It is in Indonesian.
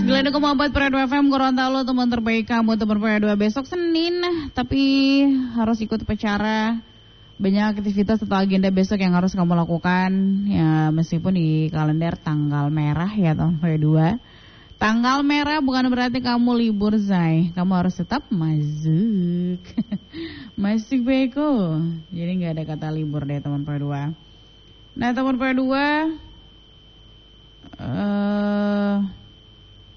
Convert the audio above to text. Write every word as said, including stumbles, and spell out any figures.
sembilan koma empat P R dua F M Gorontalo, teman terbaik kamu, teman P R dua besok Senin, tapi harus ikut upacara. Banyak aktivitas atau agenda besok yang harus kamu lakukan, ya meskipun di kalender tanggal merah ya teman P R dua. Tanggal merah bukan berarti kamu libur, Zai. Kamu harus tetap masuk. Masuk beko. Jadi gak ada kata libur deh teman P R dua. Nah teman P R dua, uh,